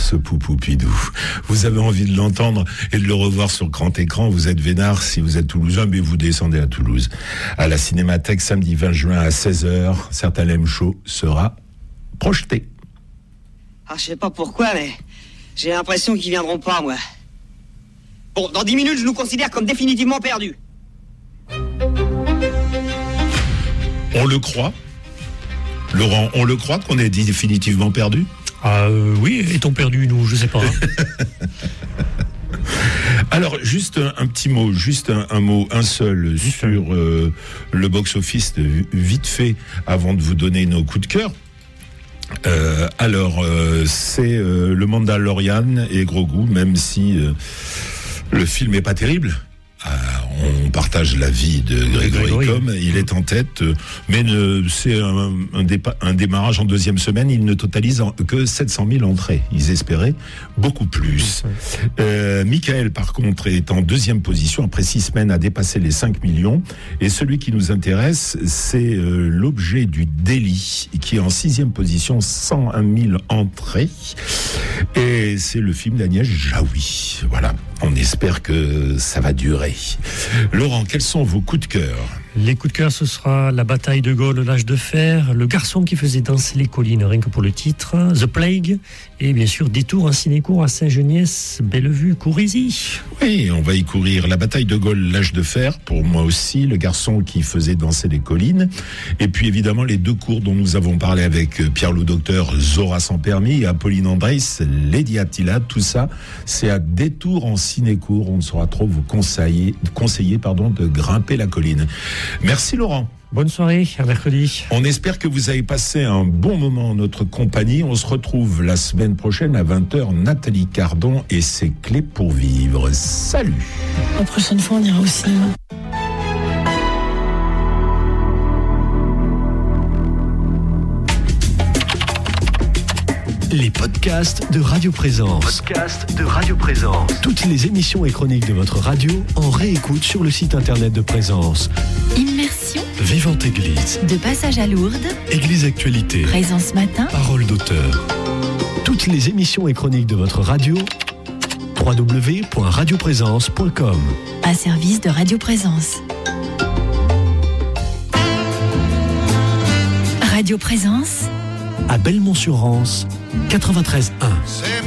ce Poupoupidou. Vous avez envie de l'entendre et de le revoir sur grand écran. Vous êtes vénard si vous êtes toulousain, mais vous descendez à Toulouse. À la Cinémathèque, samedi 20 juin à 16h, Certain Lem Show sera projeté. Ah, je sais pas pourquoi, mais j'ai l'impression qu'ils viendront pas, moi. Bon, dans 10 minutes, je nous considère comme définitivement perdus. On le croit, Laurent, on le croit qu'on est définitivement perdu? Oui, est-on perdu, nous? Je sais pas. Alors, juste un petit mot, un mot, un seul, sur le box-office, vite fait, avant de vous donner nos coups de cœur. C'est le Mandalorian et gros goût, même si le film est pas terrible. On partage l'avis de Grégory Combes, il est en tête, mais c'est un démarrage en deuxième semaine, il ne totalise que 700 000 entrées. Ils espéraient beaucoup plus. Michael, par contre, est en deuxième position, après 6 semaines, a dépassé les 5 millions. Et celui qui nous intéresse, c'est L'objet du délit, qui est en 6e position, 101 000 entrées. Et c'est le film d'Agnès Jaoui. Voilà, on espère que ça va durer. Laurent, quels sont vos coups de cœur? Les coups de cœur, ce sera La bataille de Gaulle, l'âge de fer, Le garçon qui faisait danser les collines, rien que pour le titre, The Plague, et bien sûr Détour, un ciné-court à Saint-Geniès, Bellevue, Courésy. Oui, on va y courir. La bataille de Gaulle, l'âge de fer, pour moi aussi, Le garçon qui faisait danser les collines, et puis évidemment les 2 cours dont nous avons parlé avec Pierre-Loup Docteur, Zora sans permis, et Apolline Andrés, Lady Attila, tout ça, c'est à Détour en ciné-court. On ne saura trop vous conseiller de grimper la colline. Merci Laurent. Bonne soirée, à mercredi. On espère que vous avez passé un bon moment en notre compagnie. On se retrouve la semaine prochaine à 20h. Nathalie Cardon et ses clés pour vivre. Salut. La prochaine fois, on ira au cinéma. Les podcasts de Radio Présence. Toutes les émissions et chroniques de votre radio en réécoute sur le site internet de Présence. Immersion. Vivante Église. De passage à Lourdes. Église Actualité. Présence matin. Parole d'auteur. Toutes les émissions et chroniques de votre radio. www.radioprésence.com. Un service de Radio Présence. Radio Présence. À Belmont-sur-Rance, 93.1.